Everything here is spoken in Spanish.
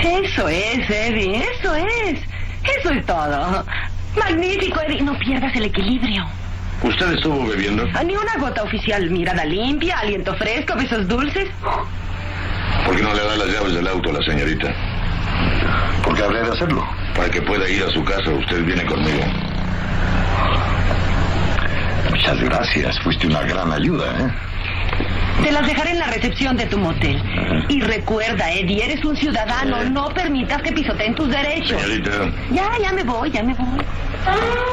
Eso es, Eddie, eso es. Eso es todo. Magnífico, Eddie. No pierdas el equilibrio. ¿Usted estuvo bebiendo? Ni una gota, oficial. Mirada limpia, aliento fresco, besos dulces. ¿Por qué no le da las llaves del auto a la señorita? Porque habré de hacerlo. Para que pueda ir a su casa. Usted viene conmigo. Muchas gracias. Fuiste una gran ayuda, ¿eh? Te las dejaré en la recepción de tu motel. Y recuerda, Eddie, eres un ciudadano. No permitas que pisoteen tus derechos. Señorita. Ya me voy.